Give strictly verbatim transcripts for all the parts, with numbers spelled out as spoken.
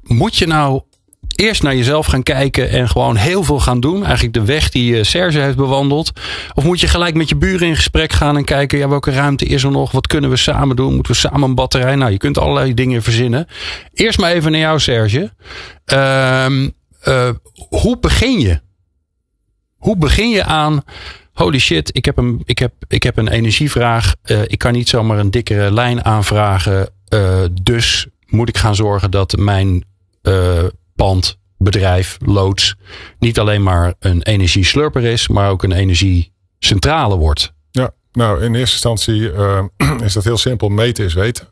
moet je nou eerst naar jezelf gaan kijken en gewoon heel veel gaan doen? Eigenlijk de weg die Serge heeft bewandeld. Of moet je gelijk met je buren in gesprek gaan en kijken, ja, welke ruimte is er nog? Wat kunnen we samen doen? Moeten we samen een batterij? Nou, je kunt allerlei dingen verzinnen. Eerst maar even naar jou, Serge. Uh, uh, hoe begin je? Hoe begin je aan, holy shit, ik heb een, ik heb, ik heb een energievraag. Uh, ik kan niet zomaar een dikkere lijn aanvragen. Uh, dus moet ik gaan zorgen dat mijn uh, pand, bedrijf, loods niet alleen maar een energieslurper is, maar ook een energiecentrale wordt. Ja, nou in eerste instantie uh, is dat heel simpel. Meten is weten.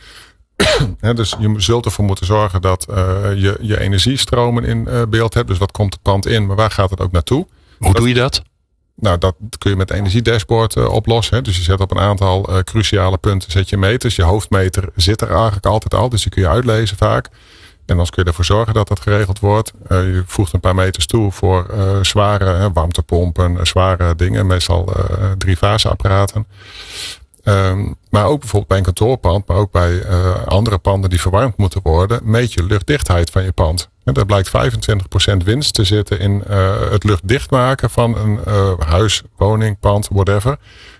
He, dus je zult ervoor moeten zorgen dat uh, je, je energiestromen in uh, beeld hebt. Dus wat komt het pand in, maar waar gaat het ook naartoe? Hoe dat, doe je dat? Nou, dat kun je met het energiedashboard uh, oplossen. Hè. Dus je zet op een aantal uh, cruciale punten zet je meters. Je hoofdmeter zit er eigenlijk altijd al. Dus die kun je uitlezen vaak. En dan kun je ervoor zorgen dat dat geregeld wordt. Uh, je voegt een paar meters toe voor uh, zware uh, warmtepompen, uh, zware dingen. Meestal uh, drie-fase apparaten. Um, maar ook bijvoorbeeld bij een kantoorpand, maar ook bij uh, andere panden die verwarmd moeten worden, meet je luchtdichtheid van je pand. En daar blijkt vijfentwintig procent winst te zitten in uh, het luchtdicht maken van een uh, huis, woning, pand, whatever.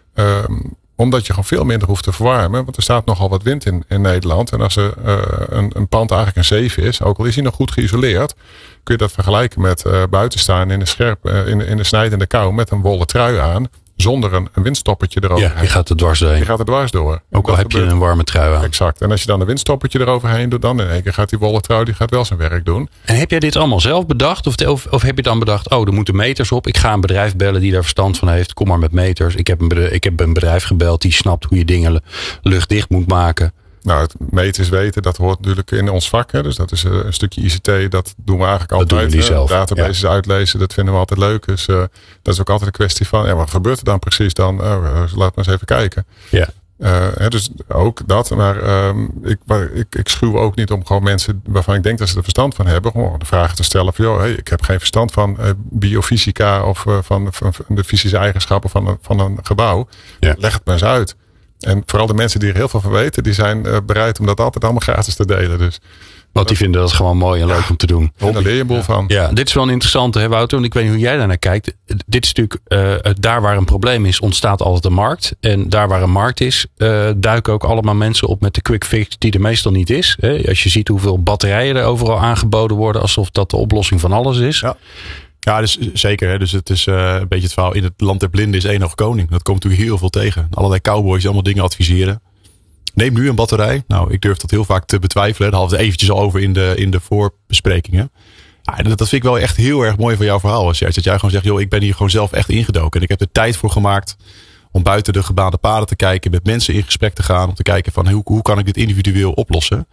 Um, omdat je gewoon veel minder hoeft te verwarmen. Want er staat nogal wat wind in, in Nederland. En als er uh, een, een pand eigenlijk een zeven is, ook al is hij nog goed geïsoleerd, kun je dat vergelijken met uh, buiten staan in de, scherp, uh, in, in de snijdende kou met een wollen trui aan. Zonder een, een windstoppertje eroverheen. Ja, je gaat er dwars doorheen. Je gaat er dwars door. Ook al heb gebeurt. je een warme trui aan. Exact. En als je dan een windstoppertje eroverheen doet, dan in één keer gaat die wollen trui die gaat wel zijn werk doen. En heb jij dit allemaal zelf bedacht? Of, of, of heb je dan bedacht, oh, er moeten meters op. Ik ga een bedrijf bellen die daar verstand van heeft. Kom maar met meters. Ik heb een bedrijf, ik heb een bedrijf gebeld die snapt hoe je dingen luchtdicht moet maken. Nou, het meten is weten, dat hoort natuurlijk in ons vak. Hè. Dus dat is een stukje I C T, dat doen we eigenlijk altijd. Dat doen we die zelf. Databases ja. uitlezen, dat vinden we altijd leuk. Dus uh, dat is ook altijd een kwestie van, ja, wat gebeurt er dan precies dan? Uh, laat maar eens even kijken. Ja. Uh, hè, dus ook dat. Maar um, ik, maar ik, ik schuw ook niet om gewoon mensen waarvan ik denk dat ze er verstand van hebben, gewoon de vragen te stellen van, joh, hey, ik heb geen verstand van uh, biofysica of uh, van, van, van de fysische eigenschappen van een, van een gebouw. Ja. Leg het maar eens uit. En vooral de mensen die er heel veel van weten, die zijn uh, bereid om dat altijd allemaal gratis te delen. Dus, Want die vinden dat gewoon mooi en leuk ja, om te doen. En daar leer je een boel ja. van. Ja, dit is wel een interessante, hè, Wouter. Want ik weet niet hoe jij daarnaar kijkt. Dit is natuurlijk, uh, daar waar een probleem is, ontstaat altijd een markt. En daar waar een markt is, uh, duiken ook allemaal mensen op met de quick fix die er meestal niet is. Hè. Als je ziet hoeveel batterijen er overal aangeboden worden, alsof dat de oplossing van alles is. Ja. Ja, dus zeker. Hè. Dus het is uh, een beetje het verhaal. In het land der blinden is één nog koning. Dat komt natuurlijk heel veel tegen. Allerlei cowboys die allemaal dingen adviseren. Neem nu een batterij. Nou, ik durf dat heel vaak te betwijfelen. Daar hadden we het eventjes al over in de, in de voorbesprekingen. Ja, dat, dat vind ik wel echt heel erg mooi van jouw verhaal. Als jij, dat jij gewoon zegt, joh, ik ben hier gewoon zelf echt ingedoken. En ik heb er tijd voor gemaakt om buiten de gebaande paden te kijken. Met mensen in gesprek te gaan. Om te kijken van hoe, hoe kan ik dit individueel oplossen.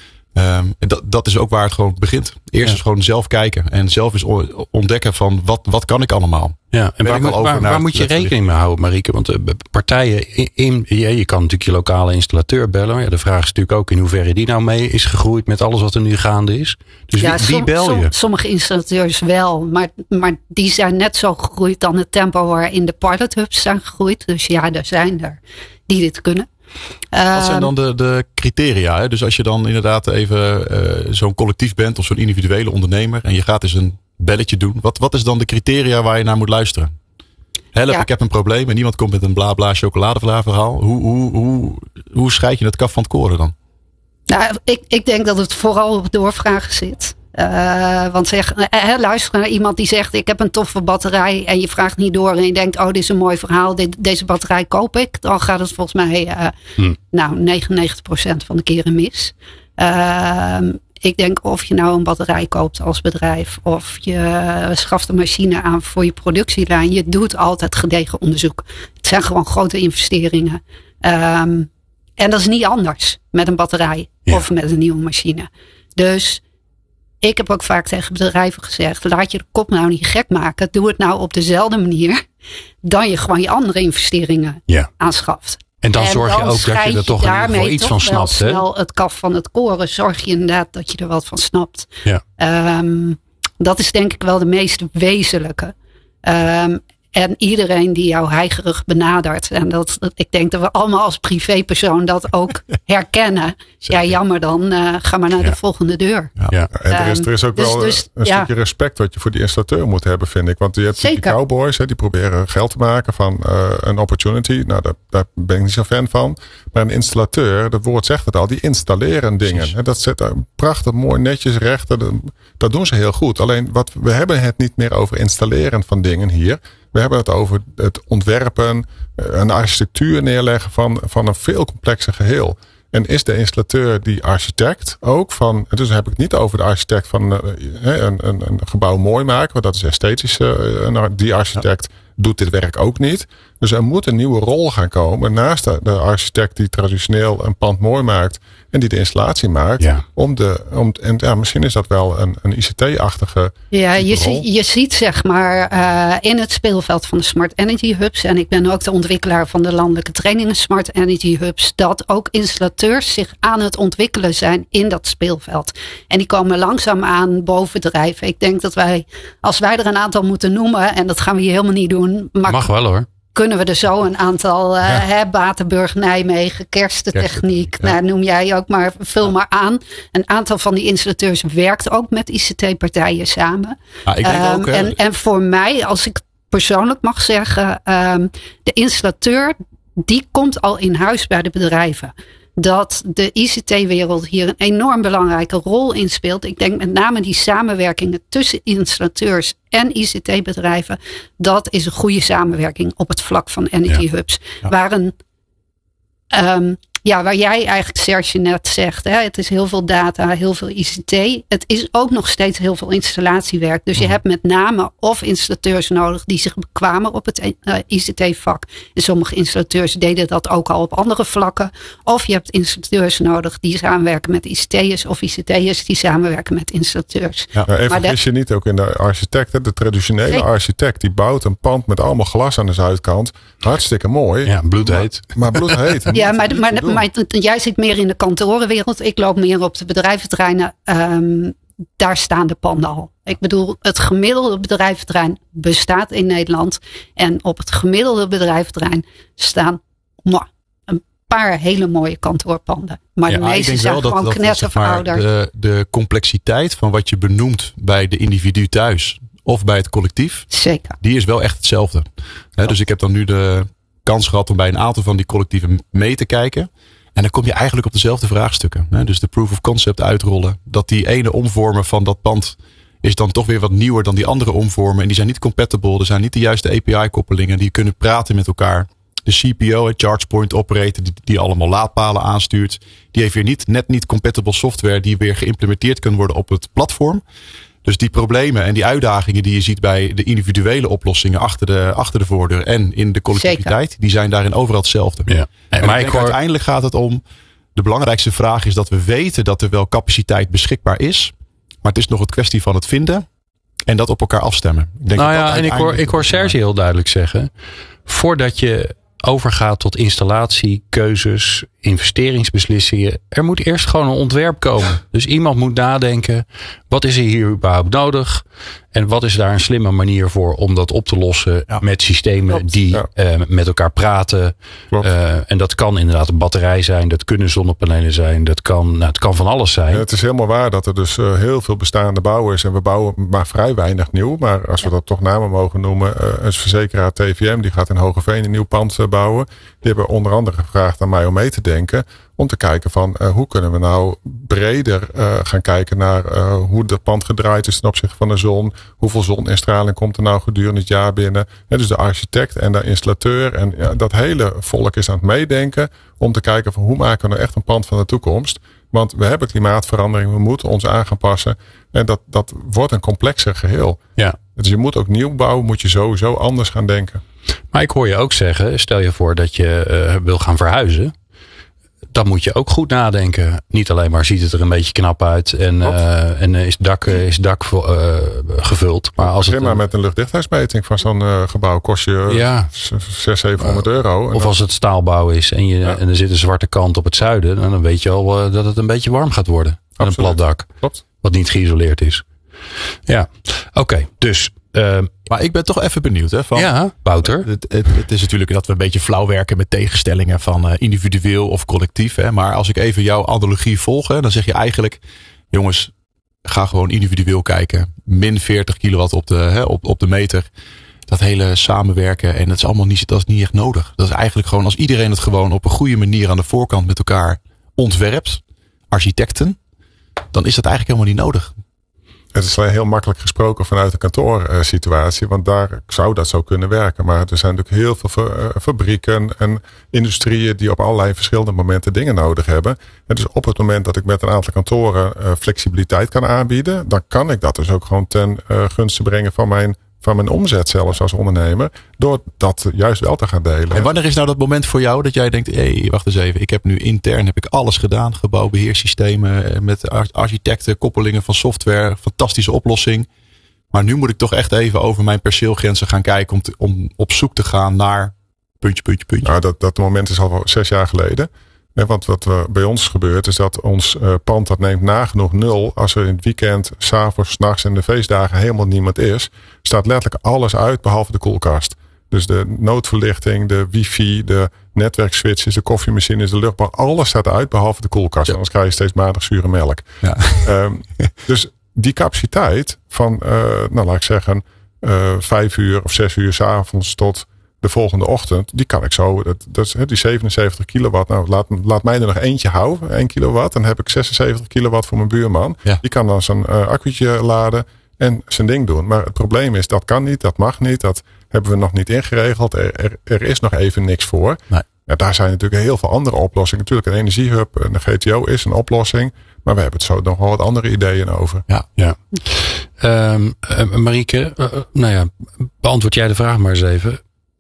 Um, en dat, dat is ook waar het gewoon begint. Eerst ja. is gewoon zelf kijken. En zelf eens ontdekken van wat, wat kan ik allemaal. Ja, en waar, waar, waar, waar moet je rekening mee houden, Marieke? Want uh, partijen, in, in, ja, je kan natuurlijk je lokale installateur bellen. Maar ja, de vraag is natuurlijk ook in hoeverre die nou mee is gegroeid met alles wat er nu gaande is. Dus ja, wie, wie som, bel je? Som, sommige installateurs wel. Maar, maar die zijn net zo gegroeid dan het tempo waarin de pilot hubs zijn gegroeid. Dus ja, er zijn er die dit kunnen. Wat zijn dan de, de criteria? Hè? Dus als je dan inderdaad even uh, zo'n collectief bent of zo'n individuele ondernemer en je gaat eens een belletje doen. Wat, wat is dan de criteria waar je naar moet luisteren? Help, ja. ik heb een probleem en niemand komt met een bla bla chocoladevla-verhaal. Hoe, hoe, hoe, hoe scheid je het kaf van het koren dan? Nou, ik, ik denk dat het vooral op doorvragen zit. Uh, want zeg, uh, luister naar iemand die zegt, ik heb een toffe batterij en je vraagt niet door en je denkt, oh, dit is een mooi verhaal, dit, deze batterij koop ik. Dan gaat het volgens mij uh, hmm. nou, negenennegentig procent van de keren mis. Uh, ik denk of je nou een batterij koopt als bedrijf of je schaft een machine aan voor je productielijn. Je doet altijd gedegen onderzoek. Het zijn gewoon grote investeringen. Um, en dat is niet anders met een batterij ja. of met een nieuwe machine. Dus ik heb ook vaak tegen bedrijven gezegd, laat je de kop nou niet gek maken. Doe het nou op dezelfde manier dan je gewoon je andere investeringen ja. aanschaft. En dan en zorg dan je ook dat je er toch in ieder geval iets van snapt. Hè? Snel het kaf van het koren. Zorg je inderdaad dat je er wat van snapt. Ja. Um, dat is denk ik wel de meest wezenlijke. Um, En iedereen die jou heigerig benadert. En dat, dat, ik denk dat we allemaal als privépersoon dat ook herkennen. Ja, jammer dan. Uh, ga maar naar ja. de volgende deur. Ja. Ja. En er is, er is ook dus, wel dus, een ja. stukje respect wat je voor die installateur moet hebben, vind ik. Want je hebt Zeker. die cowboys, hè, die proberen geld te maken van uh, een opportunity. Nou, daar, daar ben ik niet zo fan van. Maar een installateur, dat woord zegt het al, die installeren dingen. Hè, dat zet prachtig, mooi, netjes, recht. Dat, dat doen ze heel goed. Alleen, wat, we hebben het niet meer over installeren van dingen hier. We hebben het over het ontwerpen, een architectuur neerleggen van, van een veel complexer geheel. En is de installateur die architect ook van, dus dan heb ik het niet over de architect van uh, een, een, een gebouw mooi maken, want dat is esthetisch. Uh, die architect ja. doet dit werk ook niet. Dus er moet een nieuwe rol gaan komen naast de, de architect die traditioneel een pand mooi maakt en die de installatie maakt. Ja. Om de, om, en ja, misschien is dat wel een, een I C T-achtige Ja, je, rol. zie, je ziet zeg maar uh, in het speelveld van de Smart Energy Hubs, en ik ben ook de ontwikkelaar van de landelijke trainingen Smart Energy Hubs, dat ook installateurs zich aan het ontwikkelen zijn in dat speelveld. En die komen langzaamaan bovendrijven. Ik denk dat wij, als wij er een aantal moeten noemen, en dat gaan we hier helemaal niet doen. Maar mag wel hoor. Kunnen we er zo een aantal, uh, ja. hè, Batenburg, Nijmegen, Kerstentechniek, ja. nou, noem jij ook maar, vul ja. maar aan. Een aantal van die installateurs werkt ook met I C T-partijen samen. Ja, ik denk um, ook, en, en voor mij, als ik persoonlijk mag zeggen, um, de installateur, die komt al in huis bij de bedrijven. Dat de I C T-wereld hier een enorm belangrijke rol in speelt. Ik denk met name die samenwerkingen tussen installateurs en I C T-bedrijven. Dat is een goede samenwerking op het vlak van Energy ja. Hubs. Ja. Waar, een, um, ja, waar jij eigenlijk, Serge, net zegt. Hè, het is heel veel data, heel veel I C T. Het is ook nog steeds heel veel installatiewerk. Dus je mm. hebt met name of installateurs nodig die zich bekwamen op het uh, I C T-vak. En sommige installateurs deden dat ook al op andere vlakken. Of je hebt installateurs nodig die samenwerken met I C T'ers. Of I C T'ers die samenwerken met installateurs. Ja, nou, even vergis je niet ook in de architect. De traditionele nee. architect die bouwt een pand met allemaal glas aan de zuidkant. Hartstikke mooi. Ja, bloedheet. Maar, maar bloedheet. Ja, maar, maar, maar jij zit meer in de kantorenwereld. Ik loop meer op de bedrijventerreinen. Um, daar staan de panden al. Ik bedoel, het gemiddelde bedrijventerrein bestaat in Nederland. En op het gemiddelde bedrijventerrein staan mwah, een paar hele mooie kantoorpanden. Maar ja, de meeste zijn dat, gewoon knetterverouderd. De, de complexiteit van wat je benoemt bij de individu thuis of bij het collectief. Zeker. Die is wel echt hetzelfde. He, dus ik heb dan nu de kans gehad om bij een aantal van die collectieven mee te kijken. En dan kom je eigenlijk op dezelfde vraagstukken. Hè? Dus de proof of concept uitrollen. Dat die ene omvormen van dat pand is dan toch weer wat nieuwer dan die andere omvormen. En die zijn niet compatible. Er zijn niet de juiste A P I-koppelingen. Die kunnen praten met elkaar. De C P O, het Charge Point Operator, die, die allemaal laadpalen aanstuurt. Die heeft weer niet, net niet compatible software die weer geïmplementeerd kan worden op het platform. Dus die problemen en die uitdagingen die je ziet bij de individuele oplossingen achter de, achter de voordeur en in de collectiviteit, Zeker. Die zijn daarin overal hetzelfde. Ja. En maar ik hoor... uiteindelijk gaat het om, de belangrijkste vraag is dat we weten dat er wel capaciteit beschikbaar is. Maar het is nog een kwestie van het vinden en dat op elkaar afstemmen. Ik denk nou dat ja, dat en ik hoor, ik hoor Serge heel duidelijk zeggen, voordat je overgaat tot installatie, keuzes, investeringsbeslissingen. Er moet eerst gewoon een ontwerp komen. Dus iemand moet nadenken, wat is er hier überhaupt nodig? En wat is daar een slimme manier voor om dat op te lossen ja. met systemen Klopt. die ja. uh, met elkaar praten. Uh, en dat kan inderdaad een batterij zijn, dat kunnen zonnepanelen zijn, dat kan, nou, het kan van alles zijn. Ja, het is helemaal waar dat er dus uh, heel veel bestaande bouw is. En we bouwen maar vrij weinig nieuw. Maar als we ja. dat toch namen mogen noemen, uh, is verzekeraar T V M, die gaat in Hogeveen een nieuw pand uh, bouwen. Die hebben onder andere gevraagd aan mij om mee te denken. Om te kijken van uh, hoe kunnen we nou breder uh, gaan kijken naar uh, hoe dat pand gedraaid is ten opzichte van de zon. Hoeveel zoninstraling komt er nou gedurende het jaar binnen. Ja, dus de architect en de installateur en ja, dat hele volk is aan het meedenken. Om te kijken van hoe maken we nou echt een pand van de toekomst. Want we hebben klimaatverandering, we moeten ons aan gaan passen. En dat, dat wordt een complexer geheel. Ja. Dus je moet ook nieuw bouwen, moet je sowieso anders gaan denken. Maar ik hoor je ook zeggen, stel je voor dat je uh, wil gaan verhuizen. Dan moet je ook goed nadenken. Niet alleen maar ziet het er een beetje knap uit. En, uh, en is het dak, is het dak uh, gevuld. Maar als Begin het, maar met een luchtdichtheidsmeting van zo'n uh, gebouw. Kost je ja, zeshonderd, zevenhonderd euro. Of als het staalbouw is. En, je, ja. en er zit een zwarte kant op het zuiden. Dan weet je al uh, dat het een beetje warm gaat worden. Met een plat dak. Klopt. Wat niet geïsoleerd is. Ja, oké. Okay, dus Uh, maar ik ben toch even benieuwd. Hè, van, ja, Wouter. Het, het, het is natuurlijk dat we een beetje flauw werken met tegenstellingen van uh, individueel of collectief. Hè, maar als ik even jouw analogie volg, hè, dan zeg je eigenlijk, jongens, ga gewoon individueel kijken. Min veertig kilowatt op de, hè, op, op de meter. Dat hele samenwerken en dat is allemaal niet, dat is niet echt nodig. Dat is eigenlijk gewoon als iedereen het gewoon op een goede manier aan de voorkant met elkaar ontwerpt, architecten, dan is dat eigenlijk helemaal niet nodig. Het is heel makkelijk gesproken vanuit een kantoorsituatie, want daar zou dat zo kunnen werken. Maar er zijn natuurlijk heel veel fabrieken en industrieën die op allerlei verschillende momenten dingen nodig hebben. En dus op het moment dat ik met een aantal kantoren flexibiliteit kan aanbieden, dan kan ik dat dus ook gewoon ten gunste brengen van mijn van mijn omzet zelfs als ondernemer, door dat juist wel te gaan delen. En wanneer is nou dat moment voor jou dat jij denkt, hé, hey, wacht eens even, ik heb nu intern heb ik alles gedaan, gebouwbeheersystemen met architecten, koppelingen van software, fantastische oplossing. Maar nu moet ik toch echt even over mijn perceelgrenzen gaan kijken om, te, om op zoek te gaan naar puntje, puntje, puntje. Nou, dat, dat moment is al zes jaar geleden. Nee, want wat er bij ons gebeurt is dat ons uh, pand dat neemt nagenoeg nul. Als er in het weekend, 's avonds, 's nachts en de feestdagen helemaal niemand is, staat letterlijk alles uit behalve de koelkast. Dus de noodverlichting, de wifi, de netwerkswitches, de koffiemachines, de luchtbal, alles staat uit behalve de koelkast. Ja. Anders krijg je steeds matig zure melk. Ja. Um, dus die capaciteit van, uh, nou laat ik zeggen, uh, vijf uur of zes uur 's avonds tot de volgende ochtend, die kan ik zo, dat, dat is die zevenenzeventig kilowatt. Nou, laat, laat mij er nog eentje houden, één kilowatt. Dan heb ik zesenzeventig kilowatt voor mijn buurman. Ja. Die kan dan zijn uh, accu'tje laden en zijn ding doen. Maar het probleem is, dat kan niet, dat mag niet. Dat hebben we nog niet ingeregeld. Er, er, er is nog even niks voor. Nee. Ja, daar zijn natuurlijk heel veel andere oplossingen. Natuurlijk een energiehub, een G T O is een oplossing. Maar we hebben het zo nog wel wat andere ideeën over. Ja, ja. Um, uh, Marieke, uh, nou ja, beantwoord jij de vraag maar eens even.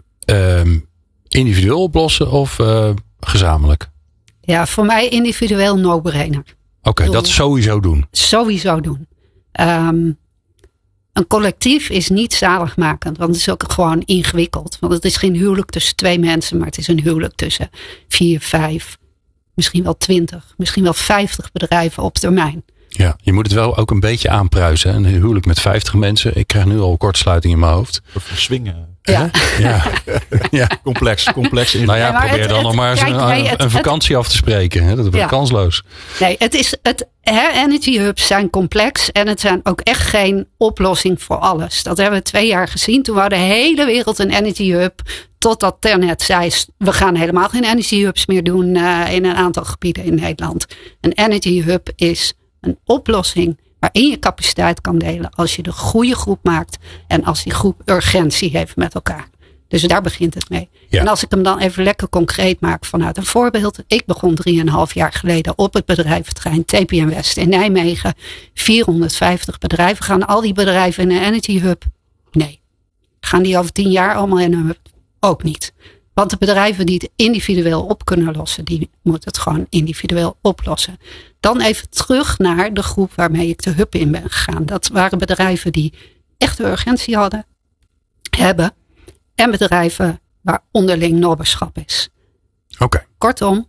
Um, individueel oplossen of uh, gezamenlijk? Ja, voor mij individueel no-brainer. Oké, okay, dat sowieso doen. Sowieso doen. Um, een collectief is niet zaligmakend, want het is ook gewoon ingewikkeld. Want het is geen huwelijk tussen twee mensen, maar het is een huwelijk tussen vier, vijf, misschien wel twintig, misschien wel vijftig bedrijven op termijn. Ja, je moet het wel ook een beetje aanpruisen. Een huwelijk met vijftig mensen. Ik krijg nu al kortsluiting in mijn hoofd. Of swingen. Ja. Ja. Ja. Complex, complex. Nou ja, nee, probeer het, dan het, nog maar eens kijk, een, nee, het, een vakantie het, af te spreken. Dat wordt ja. kansloos. Nee, het is het, hè, energy hubs zijn complex. En het zijn ook echt geen oplossing voor alles. Dat hebben we twee jaar gezien. Toen wou de hele wereld een energy hub. Totdat Ternet zei, we gaan helemaal geen energy hubs meer doen uh, in een aantal gebieden in Nederland. Een energy hub is een oplossing waarin je capaciteit kan delen als je de goede groep maakt en als die groep urgentie heeft met elkaar. Dus daar begint het mee. Ja. En als ik hem dan even lekker concreet maak vanuit een voorbeeld. Ik begon drieënhalf jaar geleden op het bedrijventerrein T P N West in Nijmegen. vierhonderdvijftig bedrijven. Gaan al die bedrijven in een energy hub? Nee. Gaan die over tien jaar allemaal in een hub? Ook niet. Want de bedrijven die het individueel op kunnen lossen, die moeten het gewoon individueel oplossen. Dan even terug naar de groep waarmee ik de hub in ben gegaan. Dat waren bedrijven die echt urgentie hadden, hebben. En bedrijven waar onderling nobberschap is. Oké. Okay. Kortom,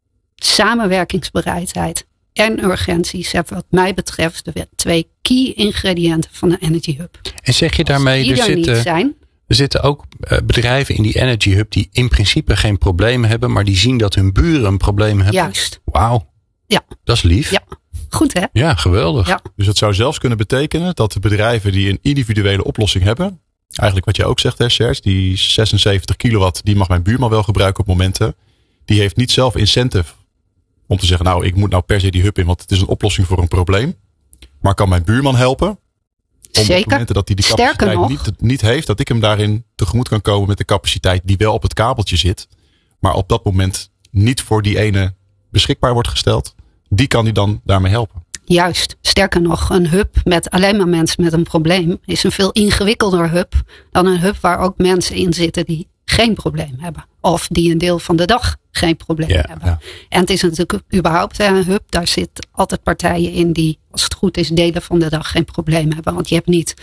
samenwerkingsbereidheid en urgentie zijn wat mij betreft de twee key ingrediënten van een energy hub. En zeg je daarmee, die er, er zitten, niet zijn, er zitten ook bedrijven in die energy hub die in principe geen problemen hebben, maar die zien dat hun buren een probleem hebben? Juist. Wauw. Ja. Dat is lief. Ja. Goed hè? Ja, geweldig. Ja. Dus het zou zelfs kunnen betekenen dat de bedrijven die een individuele oplossing hebben, eigenlijk wat je ook zegt hè Serge, die zesenzeventig kilowatt, die mag mijn buurman wel gebruiken op momenten. Die heeft niet zelf incentive om te zeggen, nou ik moet nou per se die hub in, want het is een oplossing voor een probleem. Maar kan mijn buurman helpen? Om Zeker. op momenten dat hij die capaciteit niet, niet heeft, dat ik hem daarin tegemoet kan komen met de capaciteit die wel op het kabeltje zit. Maar op dat moment niet voor die ene beschikbaar wordt gesteld. Die kan hij dan daarmee helpen. Juist. Sterker nog, een hub met alleen maar mensen met een probleem is een veel ingewikkelder hub dan een hub waar ook mensen in zitten die geen probleem hebben. Of die een deel van de dag geen probleem ja, hebben. Ja. En het is natuurlijk überhaupt een hub. Daar zitten altijd partijen in die, als het goed is, delen van de dag geen probleem hebben. Want je hebt niet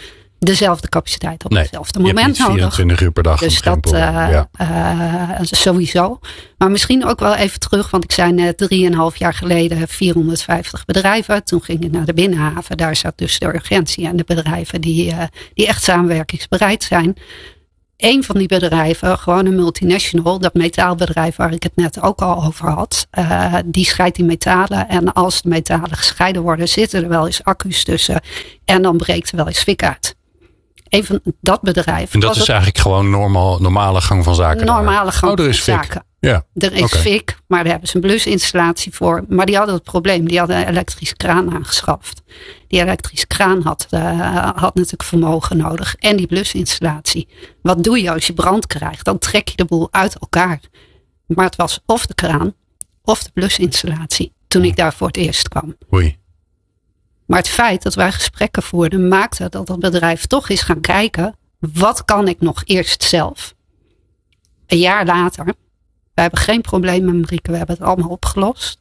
dezelfde capaciteit op nee, hetzelfde moment nodig. vierentwintig uur per dag. Dus dat uh, ja. uh, sowieso. Maar misschien ook wel even terug. Want ik zei net drieënhalf jaar geleden vierhonderdvijftig bedrijven. Toen ging ik naar de Binnenhaven. Daar zat dus de urgentie en de bedrijven die, uh, die echt samenwerkingsbereid zijn. Een van die bedrijven, gewoon een multinational, dat metaalbedrijf waar ik het net ook al over had, uh, die scheidt die metalen. En als de metalen gescheiden worden, zitten er wel eens accu's tussen. En dan breekt er wel eens fik uit. Een van dat bedrijf. En dat is het, eigenlijk gewoon normaal, normale gang van zaken. Normale gang oh, er is van fik. zaken. Ja. Er is okay. fik, maar daar hebben ze een blusinstallatie voor. Maar die hadden het probleem. Die hadden een elektrische kraan aangeschaft. Die elektrische kraan had, uh, had natuurlijk vermogen nodig. En die blusinstallatie. Wat doe je als je brand krijgt? Dan trek je de boel uit elkaar. Maar het was of de kraan of de blusinstallatie. Toen ik daar voor het eerst kwam. Oei. Maar het feit dat wij gesprekken voerden maakte dat het bedrijf toch is gaan kijken. Wat kan ik nog eerst zelf? Een jaar later. We hebben geen probleem, Marieke. We hebben het allemaal opgelost.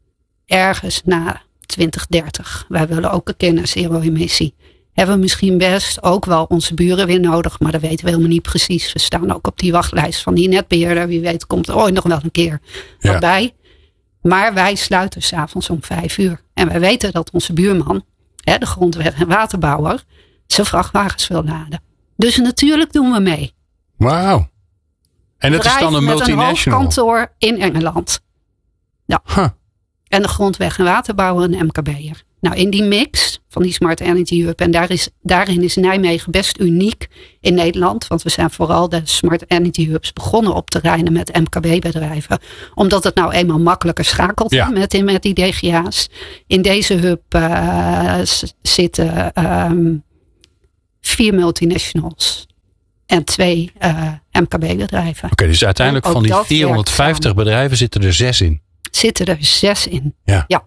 Ergens na twintig dertig. Wij willen ook een keer naar zero-emissie. Hebben we misschien best ook wel onze buren weer nodig. Maar dat weten we helemaal niet precies. We staan ook op die wachtlijst van die netbeheerder. Wie weet komt er ooit nog wel een keer wat ja. bij. Maar wij sluiten 's avonds om vijf uur. En wij weten dat onze buurman, hè, de grondweg- en waterbouwer, zijn vrachtwagens wil laden. Dus natuurlijk doen we mee. Wauw. En dat is dan een multinational? Met een hoofdkantoor in Engeland. Ja. Huh. En de grondweg- en waterbouwer een M K B'er. Nou, in die mix van die Smart Energy Hub. En daar is, daarin is Nijmegen best uniek in Nederland. Want we zijn vooral de Smart Energy Hubs begonnen op terreinen met M K B-bedrijven. Omdat het nou eenmaal makkelijker schakelt ja. met, met die D G A's. In deze hub uh, zitten um, vier multinationals. En twee uh, M K B-bedrijven. Oké, okay, dus uiteindelijk van die vierhonderdvijftig bedrijven zitten er zes in. Zitten er zes in. Ja. ja.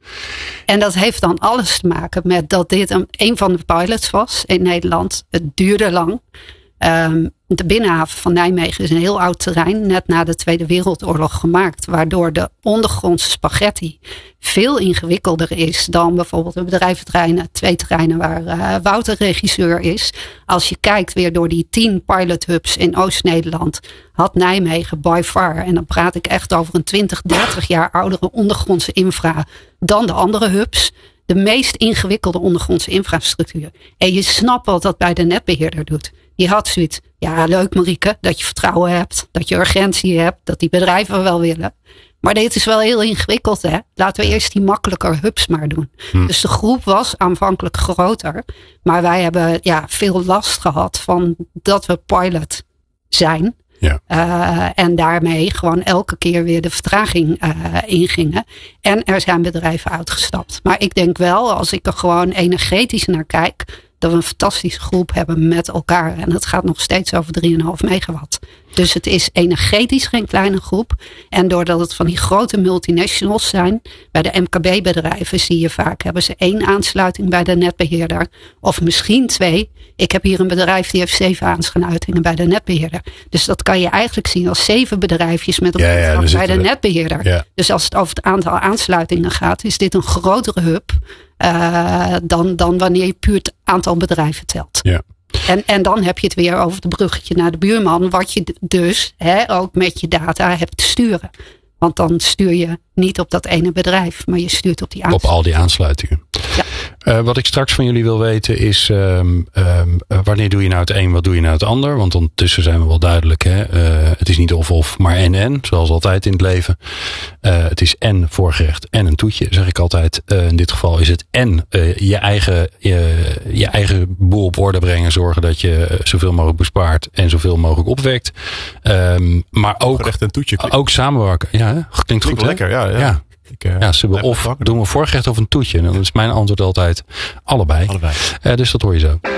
En dat heeft dan alles te maken met dat dit een, een van de pilots was in Nederland. Het duurde lang. Um, de Binnenhaven van Nijmegen is een heel oud terrein. Net na de Tweede Wereldoorlog gemaakt. Waardoor de ondergrondse spaghetti veel ingewikkelder is dan bijvoorbeeld de bedrijventerreinen. Twee terreinen waar uh, Wouter regisseur is. Als je kijkt weer door die tien pilot hubs in Oost-Nederland. Had Nijmegen by far. En dan praat ik echt over een twintig, dertig jaar oudere ondergrondse infra dan de andere hubs. De meest ingewikkelde ondergrondse infrastructuur. En je snapt wat dat bij de netbeheerder doet. Die had zoiets. Ja, leuk Marieke, dat je vertrouwen hebt. Dat je urgentie hebt. Dat die bedrijven wel willen. Maar dit is wel heel ingewikkeld, hè. Laten we eerst die makkelijker hubs maar doen. Hm. Dus de groep was aanvankelijk groter. Maar wij hebben ja, veel last gehad van dat we pilot zijn. Ja. Uh, en daarmee gewoon elke keer weer de vertraging uh, ingingen. En er zijn bedrijven uitgestapt. Maar ik denk wel, als ik er gewoon energetisch naar kijk, dat we een fantastische groep hebben met elkaar. En het gaat nog steeds over drie komma vijf megawatt. Dus het is energetisch geen kleine groep. En doordat het van die grote multinationals zijn, bij de M K B-bedrijven zie je vaak, hebben ze één aansluiting bij de netbeheerder. Of misschien twee. Ik heb hier een bedrijf die heeft zeven aansluitingen bij de netbeheerder. Dus dat kan je eigenlijk zien als zeven bedrijfjes met een ja, ja, contract bij de netbeheerder. Ja. Dus als het over het aantal aansluitingen gaat, is dit een grotere hub uh, dan, dan wanneer je puur het aantal bedrijven telt. Ja. En, en dan heb je het weer over het bruggetje naar de buurman. Wat je dus hè, ook met je data hebt te sturen. Want dan stuur je niet op dat ene bedrijf. Maar je stuurt op die aansluitingen. Op al die aansluitingen. Ja. Uh, wat ik straks van jullie wil weten is. Um, um, uh, wanneer doe je nou het een, wat doe je nou het ander? Want ondertussen zijn we wel duidelijk. Hè? Uh, het is niet of of, maar en en. Zoals altijd in het leven. Uh, het is en voorgerecht en een toetje, zeg ik altijd. Uh, in dit geval is het en uh, je, eigen, je, je eigen boel op orde brengen. Zorgen dat je zoveel mogelijk bespaart. En zoveel mogelijk opwekt. Um, maar ook, voorgerecht en toetje. Klinkt. Ook samenwerken. Ja, hè? Klinkt, Klinkt goed. Lekker, ja. ja. ja. Ik, uh, ja, ze hebben of doen we voorgerecht of een toetje. En dan is mijn antwoord altijd allebei. allebei. Uh, dus dat hoor je zo.